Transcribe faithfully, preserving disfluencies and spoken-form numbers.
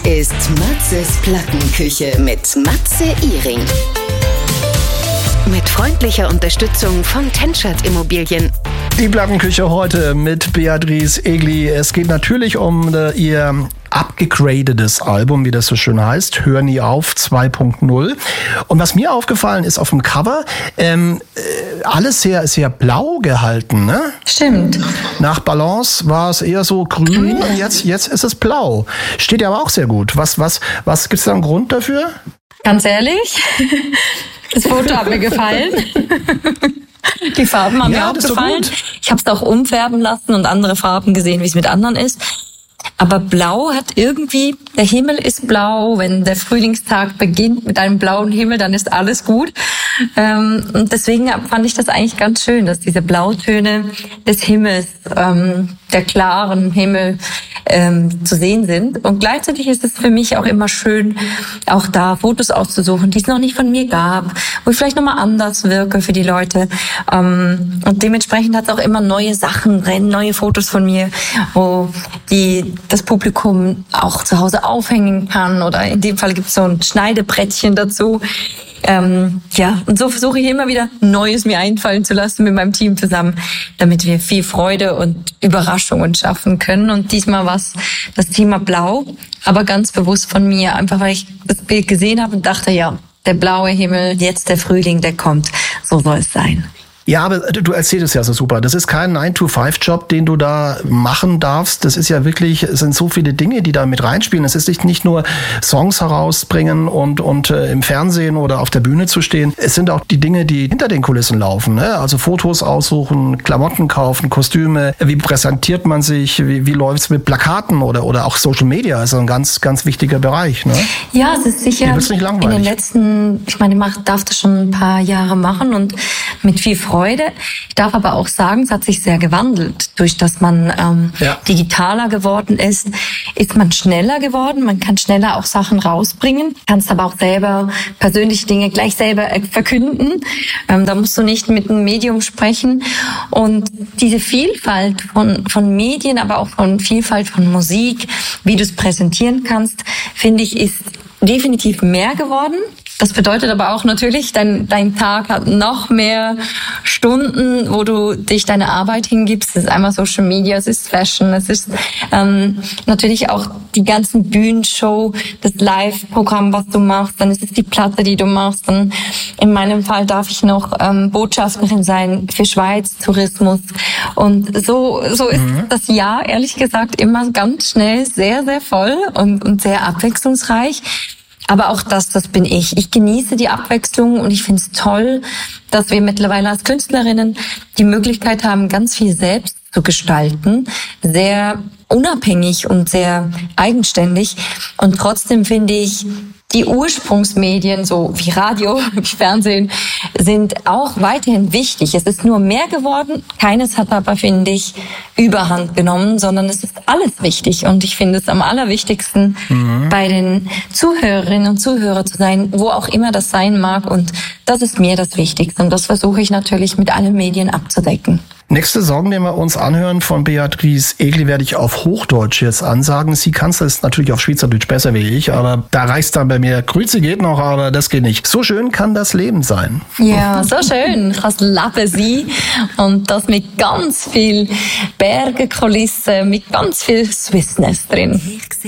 ist Matzes Plattenküche mit Matze Ihring. Mit freundlicher Unterstützung von Tenschert Immobilien. Die Plattenküche heute mit Beatrice Egli. Es geht natürlich um äh, ihr abgegradetes Album, wie das so schön heißt, Hör nie auf zwei Punkt null. Und was mir aufgefallen ist auf dem Cover, ähm, äh, alles sehr, sehr blau gehalten, ne? Stimmt. Nach Balance war es eher so grün und jetzt, jetzt ist es blau. Steht ja aber auch sehr gut. Was, was, was gibt's da einen Grund dafür? Ganz ehrlich, das Foto hat mir gefallen. Die Farben haben ja, mir auch gefallen. Ich habe es auch umfärben lassen und andere Farben gesehen, wie es mit anderen ist. Aber blau hat irgendwie, der Himmel ist blau, wenn der Frühlingstag beginnt mit einem blauen Himmel, dann ist alles gut. Ähm, und deswegen fand ich das eigentlich ganz schön, dass diese Blautöne des Himmels, ähm, der klaren Himmel ähm, zu sehen sind. Und gleichzeitig ist es für mich auch immer schön, auch da Fotos auszusuchen, die es noch nicht von mir gab, wo ich vielleicht nochmal anders wirke für die Leute. Ähm, und dementsprechend hat es auch immer neue Sachen drin, neue Fotos von mir, wo die das Publikum auch zu Hause aufhängen kann. Oder in dem Fall gibt es so ein Schneidebrettchen dazu. Ähm, ja, und so versuche ich immer wieder Neues mir einfallen zu lassen mit meinem Team zusammen, damit wir viel Freude und Überraschungen schaffen können. Und diesmal war es das Thema Blau, aber ganz bewusst von mir, einfach weil ich das Bild gesehen habe und dachte, ja, der blaue Himmel, jetzt der Frühling, der kommt. So soll es sein. Ja, aber du erzählst es ja so super. Das ist kein nine to five Job, den du da machen darfst. Das ist ja wirklich, es sind so viele Dinge, die da mit reinspielen. Es ist nicht nur Songs herausbringen und und äh, im Fernsehen oder auf der Bühne zu stehen. Es sind auch die Dinge, die hinter den Kulissen laufen, ne? Also Fotos aussuchen, Klamotten kaufen, Kostüme. Wie präsentiert man sich? Wie, wie läuft's mit Plakaten oder oder auch Social Media? Also ein ganz ganz wichtiger Bereich, ne? Ja, es ist sicher in den letzten, ich meine, ich darf das schon ein paar Jahre machen und mit viel Freude. Freude. Ich darf aber auch sagen, es hat sich sehr gewandelt. Durch dass man ähm, ja. digitaler geworden ist, ist man schneller geworden. Man kann schneller auch Sachen rausbringen. Kannst aber auch selber persönliche Dinge gleich selber verkünden. Ähm, da musst du nicht mit einem Medium sprechen. Und diese Vielfalt von, von Medien, aber auch von Vielfalt von Musik, wie du es präsentieren kannst, finde ich, ist definitiv mehr geworden. Das bedeutet aber auch natürlich, dein, dein Tag hat noch mehr Stunden, wo du dich deine Arbeit hingibst. Es ist einmal Social Media, es ist Fashion, es ist ähm, natürlich auch die ganzen Bühnenshow, das Live-Programm, was du machst. Dann ist es die Platte, die du machst. Dann in meinem Fall darf ich noch ähm, Botschafterin sein für Schweiz, Tourismus. Und so so ist mhm. das Jahr, ehrlich gesagt, immer ganz schnell sehr, sehr voll und, und sehr abwechslungsreich. Aber auch das, das bin ich. Ich genieße die Abwechslung und ich finde es toll, dass wir mittlerweile als Künstlerinnen die Möglichkeit haben, ganz viel selbst zu gestalten, sehr unabhängig und sehr eigenständig. Und trotzdem finde ich, die Ursprungsmedien, so wie Radio, wie Fernsehen, sind auch weiterhin wichtig. Es ist nur mehr geworden. Keines hat aber, finde ich, Überhand genommen, sondern es ist alles wichtig. Und ich finde es am allerwichtigsten, mhm. bei den Zuhörerinnen und Zuhörern zu sein, wo auch immer das sein mag. Und das ist mir das Wichtigste. Und das versuche ich natürlich mit allen Medien abzudecken. Nächste Song, den wir uns anhören von Beatrice Egli, werde ich auf Hochdeutsch jetzt ansagen. Sie kann es natürlich auf Schweizerdeutsch besser wie ich, aber da reicht's dann bei mir. Grüße geht noch, aber das geht nicht. So schön kann das Leben sein. Ja, so schön. Das Leben sein. Und das mit ganz viel Berge, Kulissen, mit ganz viel Swissness drin.